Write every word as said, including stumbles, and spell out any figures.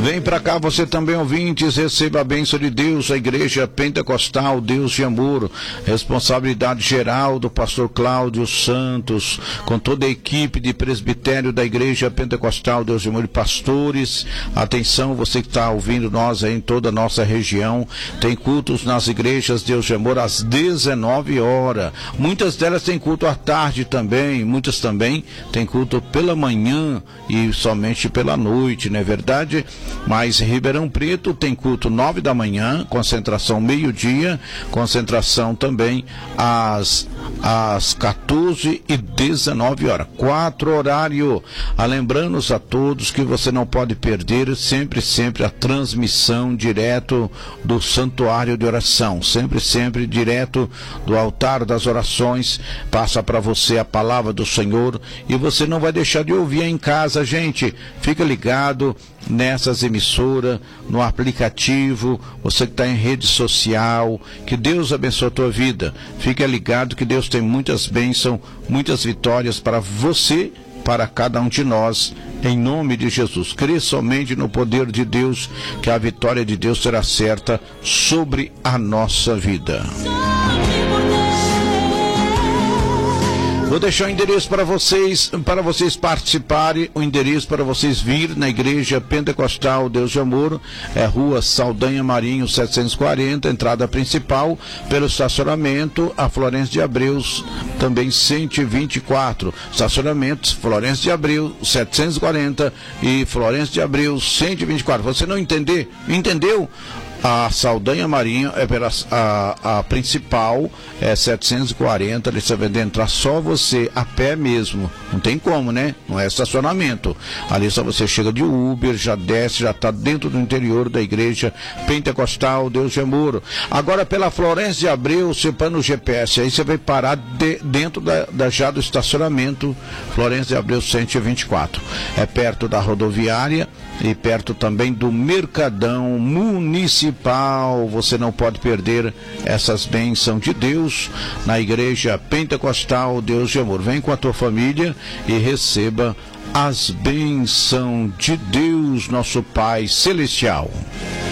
Vem para cá você também, ouvintes, receba a bênção de Deus, a Igreja Pentecostal Deus de Amor, responsabilidade geral do pastor Cláudio Santos, com toda a equipe de presbitério da Igreja Pentecostal Deus de Amor e pastores. Atenção, você que está ouvindo nós aí em toda a nossa região, tem cultos nas igrejas Deus de Amor às dezenove horas, muitas delas têm culto à tarde também, muitas também têm culto pela manhã e somente pela noite, não é verdade? Mas Ribeirão Preto tem culto nove da manhã, concentração meio-dia, concentração também às, às quatorze e dezenove horas, quatro horário. Ah, lembrando-nos a todos que você não pode perder sempre, sempre a transmissão direto do santuário de oração, sempre, sempre direto do altar das orações, passa para você a palavra do Senhor e você não vai deixar de ouvir em casa, gente. Fica ligado nessas emissoras, no aplicativo, você que está em rede social, que Deus abençoe a tua vida. Fica ligado que Deus tem muitas bênçãos, muitas vitórias para você, para cada um de nós, em nome de Jesus. Crê somente no poder de Deus, que a vitória de Deus será certa sobre a nossa vida. Vou deixar o endereço para vocês, para vocês participarem, o endereço para vocês vir na Igreja Pentecostal Deus de Amor, é Rua Saldanha Marinho setecentos e quarenta, entrada principal, pelo estacionamento, a Florencio de Abreu, também cento e vinte e quatro, estacionamentos, Florencio de Abreu, setecentos e quarenta e Florencio de Abreu, cento e vinte e quatro. Você não entender? Entendeu? A Saldanha Marinho é pela, a, a principal é setecentos e quarenta, ali você vai entrar só você a pé mesmo, não tem como, né? Não é estacionamento, ali só você chega de Uber, já desce, já está dentro do interior da Igreja Pentecostal Deus de Amor. Agora pela Florencio de Abreu, você põe no G P S, aí você vai parar de, dentro da, da, já do estacionamento Florencio de Abreu cento e vinte e quatro, é perto da rodoviária e perto também do Mercadão Municipal. Você não pode perder essas bênçãos de Deus na Igreja Pentecostal Deus de Amor. Vem com a tua família e receba as bênçãos de Deus, nosso Pai Celestial.